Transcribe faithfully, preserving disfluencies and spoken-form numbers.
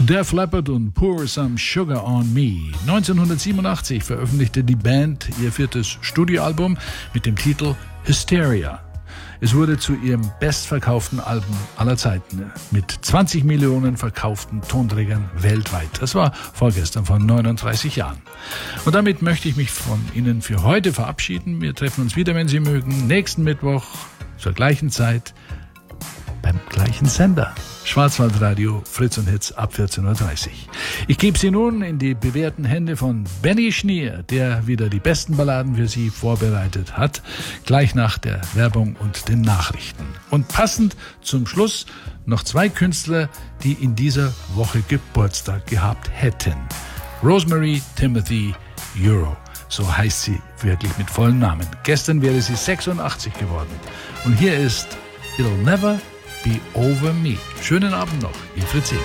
Def Leppard und Pour Some Sugar on Me. neunzehnhundertsiebenundachtzig veröffentlichte die Band ihr viertes Studioalbum mit dem Titel Hysteria. Es wurde zu ihrem bestverkauften Album aller Zeiten mit zwanzig Millionen verkauften Tonträgern weltweit. Das war vorgestern vor neununddreißig Jahren. Und damit möchte ich mich von Ihnen für heute verabschieden. Wir treffen uns wieder, wenn Sie mögen, nächsten Mittwoch zur gleichen Zeit beim gleichen Sender. Schwarzwaldradio, Fritz und Hits ab vierzehn Uhr dreißig. Ich gebe Sie nun in die bewährten Hände von Benny Schnier, der wieder die besten Balladen für Sie vorbereitet hat, gleich nach der Werbung und den Nachrichten. Und passend zum Schluss noch zwei Künstler, die in dieser Woche Geburtstag gehabt hätten. Rosemary Timothy Euro, so heißt sie wirklich mit vollem Namen. Gestern wäre sie sechsundachtzig geworden. Und hier ist It'll Never Be Over Me. Schönen Abend noch, Ihr Fritz Ewig.